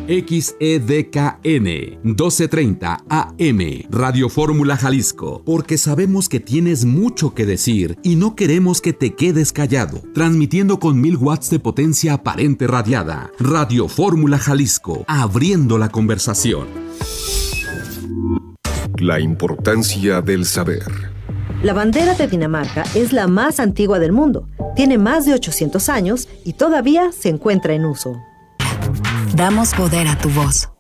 XEDKN 1230 AM, Radio Fórmula Jalisco, porque sabemos que tienes mucho que decir y no queremos que te quedes callado. Transmitiendo con 1000 watts de potencia aparente radiada. Radio Fórmula Jalisco, abriendo la conversación. La importancia del saber. La bandera de Dinamarca es la más antigua del mundo. Tiene más de 800 años y todavía se encuentra en uso. Damos poder a tu voz.